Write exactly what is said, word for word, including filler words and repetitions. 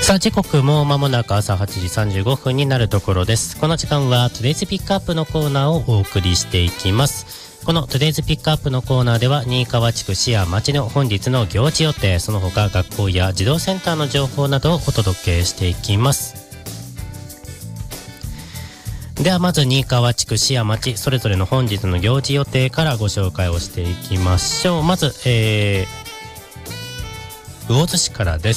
さあ時刻も間もなく朝はちじさんじゅうごふんになるところです。この時間は Today's Pick Up のコーナーをお送りしていきます。この Today's Pick Up のコーナーでは新川地区市や町の本日の行事予定、その他学校や児童センターの情報などをお届けしていきます。ではまず新川地区市や町それぞれの本日の行事予定からご紹介をしていきましょう。まず、えー、魚津市からです。